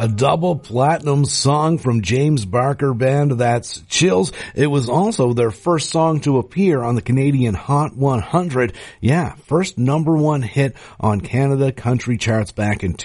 a double platinum song from James Barker Band, that's Chills. It was also their first song to appear on the Canadian Hot 100. Yeah, first number one hit on Canada country charts back in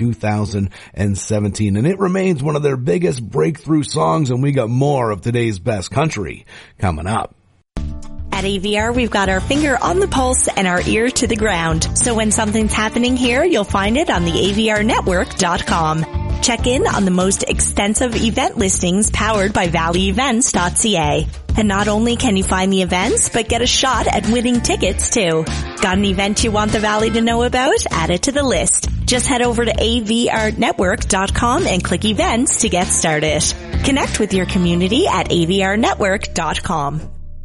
2017. And it remains one of their biggest breakthrough songs, and we got more of today's best country coming up. At AVR, we've got our finger on the pulse and our ear to the ground. So when something's happening here, you'll find it on the AVRnetwork.com. Check in on the most extensive event listings powered by valleyevents.ca. And not only can you find the events, but get a shot at winning tickets too. Got an event you want the Valley to know about? Add it to the list. Just head over to avrnetwork.com and click events to get started. Connect with your community at avrnetwork.com.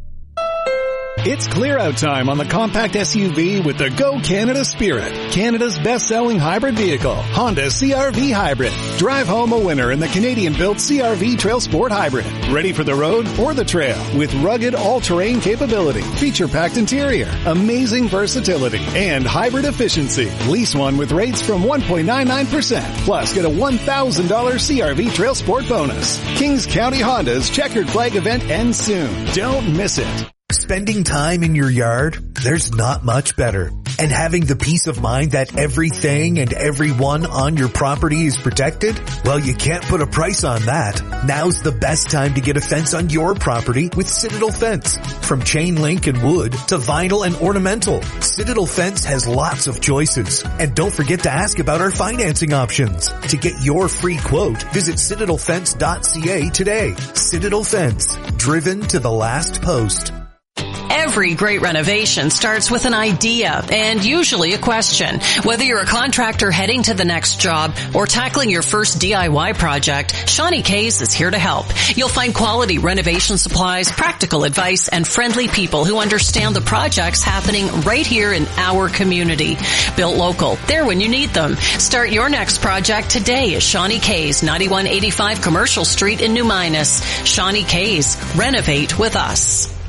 It's clear-out time on the compact SUV with the Go Canada Spirit, Canada's best-selling hybrid vehicle, Honda CR-V Hybrid. Drive home a winner in the Canadian-built CR-V Trail Sport Hybrid. Ready for the road or the trail with rugged all-terrain capability, feature-packed interior, amazing versatility, and hybrid efficiency. Lease one with rates from 1.99%. Plus, get a $1,000 CR-V Trail Sport bonus. Kings County Honda's Checkered Flag event ends soon. Don't miss it. Spending time in your yard, there's not much better. And having the peace of mind that everything and everyone on your property is protected? Well, you can't put a price on that. Now's the best time to get a fence on your property with Citadel Fence. From chain link and wood to vinyl and ornamental, Citadel Fence has lots of choices. And don't forget to ask about our financing options. To get your free quote, visit citadelfence.ca today. Citadel Fence, driven to the last post. Every great renovation starts with an idea and usually a question. Whether you're a contractor heading to the next job or tackling your first DIY project, Shawnee K's is here to help. You'll find quality renovation supplies, practical advice, and friendly people who understand the projects happening right here in our community. Built local, there when you need them. Start your next project today at Shawnee K's, 9185 Commercial Street in New Minas. Shawnee K's, renovate with us.